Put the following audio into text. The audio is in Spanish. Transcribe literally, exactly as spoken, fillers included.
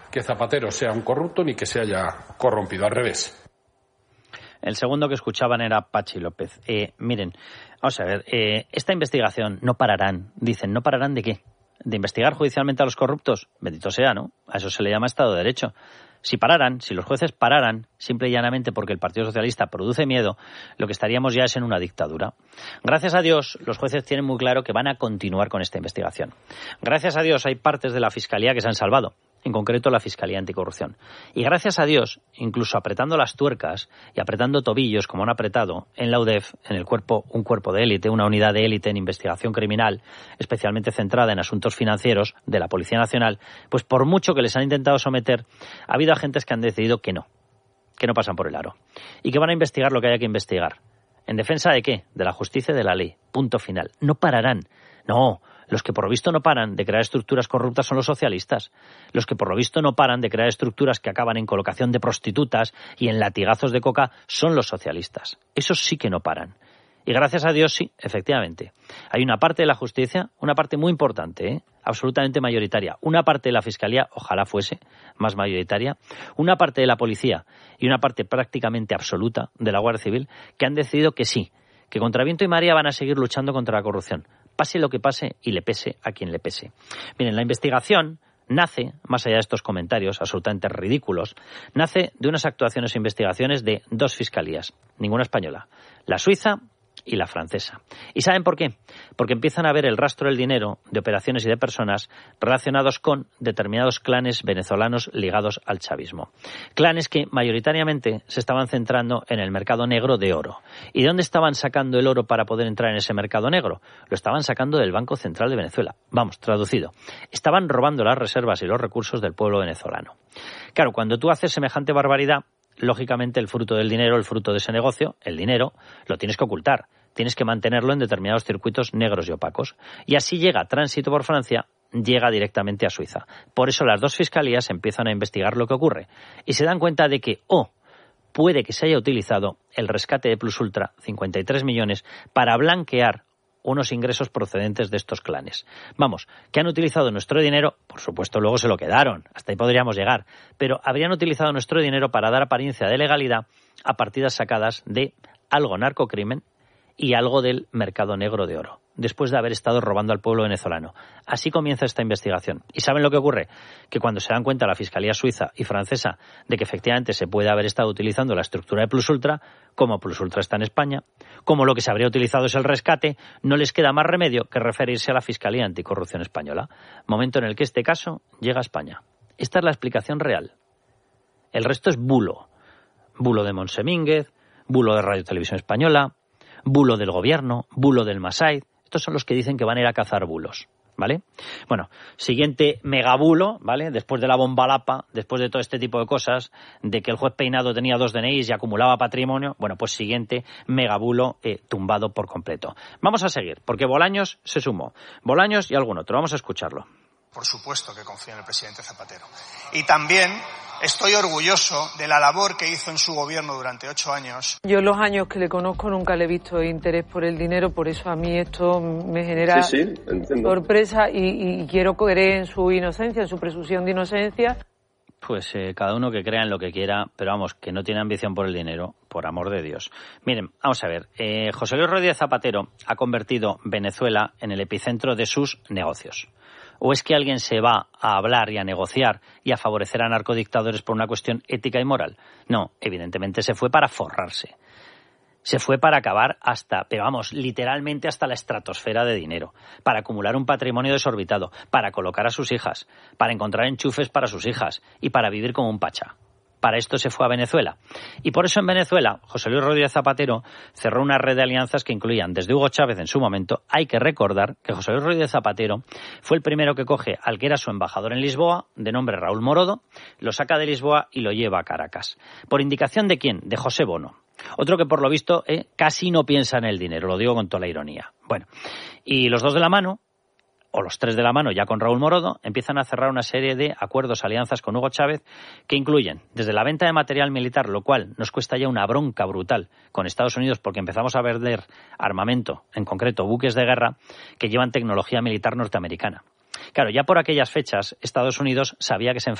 que Zapatero sea un corrupto ni que se haya corrompido, al revés. El segundo que escuchaban era Pachi López. Eh, miren, vamos a ver, eh, esta investigación no pararán. Dicen, ¿no pararán de qué? ¿De investigar judicialmente a los corruptos? Bendito sea, ¿no? A eso se le llama Estado de Derecho. Si pararan, si los jueces pararan, simple y llanamente porque el Partido Socialista produce miedo, lo que estaríamos ya es en una dictadura. Gracias a Dios, los jueces tienen muy claro que van a continuar con esta investigación. Gracias a Dios, hay partes de la Fiscalía que se han salvado, en concreto la Fiscalía Anticorrupción. Y gracias a Dios, incluso apretando las tuercas y apretando tobillos, como han apretado en la U D E F, en el cuerpo, un cuerpo de élite, una unidad de élite en investigación criminal, especialmente centrada en asuntos financieros de la Policía Nacional, pues por mucho que les han intentado someter, ha habido agentes que han decidido que no, que no pasan por el aro y que van a investigar lo que haya que investigar. ¿En defensa de qué? De la justicia y de la ley. Punto final. No pararán. No. Los que por lo visto no paran de crear estructuras corruptas son los socialistas. Los que por lo visto no paran de crear estructuras que acaban en colocación de prostitutas y en latigazos de coca son los socialistas. Esos sí que no paran. Y gracias a Dios sí, efectivamente. Hay una parte de la justicia, una parte muy importante, ¿eh? absolutamente mayoritaria. Una parte de la Fiscalía, ojalá fuese más mayoritaria. Una parte de la Policía y una parte prácticamente absoluta de la Guardia Civil que han decidido que sí, que contra viento y marea van a seguir luchando contra la corrupción. Pase lo que pase y le pese a quien le pese. Miren, la investigación nace, más allá de estos comentarios absolutamente ridículos, nace de unas actuaciones e investigaciones de dos fiscalías, ninguna española, la suiza y la francesa. ¿Y saben por qué? Porque empiezan a ver el rastro del dinero, de operaciones y de personas relacionados con determinados clanes venezolanos ligados al chavismo. Clanes que mayoritariamente se estaban centrando en el mercado negro de oro. ¿Y de dónde estaban sacando el oro para poder entrar en ese mercado negro? Lo estaban sacando del Banco Central de Venezuela. Vamos, traducido. Estaban robando las reservas y los recursos del pueblo venezolano. Claro, cuando tú haces semejante barbaridad, lógicamente el fruto del dinero, el fruto de ese negocio, el dinero, lo tienes que ocultar. Tienes que mantenerlo en determinados circuitos negros y opacos. Y así llega tránsito por Francia, llega directamente a Suiza. Por eso las dos fiscalías empiezan a investigar lo que ocurre. Y se dan cuenta de que, oh, puede que se haya utilizado el rescate de Plus Ultra, cincuenta y tres millones, para blanquear unos ingresos procedentes de estos clanes. Vamos, que han utilizado nuestro dinero, por supuesto luego se lo quedaron, hasta ahí podríamos llegar, pero habrían utilizado nuestro dinero para dar apariencia de legalidad a partidas sacadas de algo narcocrimen y algo del mercado negro de oro, después de haber estado robando al pueblo venezolano. Así comienza esta investigación. ¿Y saben lo que ocurre? Que cuando se dan cuenta la Fiscalía suiza y francesa de que efectivamente se puede haber estado utilizando la estructura de Plus Ultra, como Plus Ultra está en España, como lo que se habría utilizado es el rescate, no les queda más remedio que referirse a la Fiscalía Anticorrupción Española, momento en el que este caso llega a España. Esta es la explicación real. El resto es bulo. Bulo de Monsemínguez, bulo de Radio Televisión Española, bulo del gobierno, bulo del Masaid. Estos son los que dicen que van a ir a cazar bulos, ¿vale? Bueno, siguiente megabulo, ¿vale? Después de la bomba Lapa, después de todo este tipo de cosas, de que el juez Peinado tenía dos D N Is y acumulaba patrimonio, bueno, pues siguiente megabulo eh, tumbado por completo. Vamos a seguir, porque Bolaños se sumó. Bolaños y algún otro. Vamos a escucharlo. Por supuesto que confío en el presidente Zapatero. Y también estoy orgulloso de la labor que hizo en su gobierno durante ocho años. Yo los años que le conozco nunca le he visto interés por el dinero, por eso a mí esto me genera sí, sí, entiendo. sorpresa y, y quiero creer en su inocencia, en su presunción de inocencia. Pues eh, cada uno que crea en lo que quiera, pero vamos, que no tiene ambición por el dinero, por amor de Dios. Miren, vamos a ver, eh, José Luis Rodríguez Zapatero ha convertido Venezuela en el epicentro de sus negocios. ¿O es que alguien se va a hablar y a negociar y a favorecer a narcodictadores por una cuestión ética y moral? No, evidentemente se fue para forrarse. Se fue para acabar hasta, pero vamos, literalmente hasta la estratosfera de dinero, para acumular un patrimonio desorbitado, para colocar a sus hijas, para encontrar enchufes para sus hijas y para vivir como un pachá. Para esto se fue a Venezuela. Y por eso en Venezuela, José Luis Rodríguez Zapatero cerró una red de alianzas que incluían desde Hugo Chávez en su momento. Hay que recordar que José Luis Rodríguez Zapatero fue el primero que coge al que era su embajador en Lisboa, de nombre Raúl Morodo, lo saca de Lisboa y lo lleva a Caracas. ¿Por indicación de quién? De José Bono. Otro que por lo visto eh, casi no piensa en el dinero, lo digo con toda la ironía. Bueno, y los dos de la mano, o los tres de la mano ya con Raúl Morodo, empiezan a cerrar una serie de acuerdos, alianzas con Hugo Chávez que incluyen desde la venta de material militar, lo cual nos cuesta ya una bronca brutal con Estados Unidos porque empezamos a vender armamento, en concreto buques de guerra, que llevan tecnología militar norteamericana. Claro, ya por aquellas fechas Estados Unidos sabía que se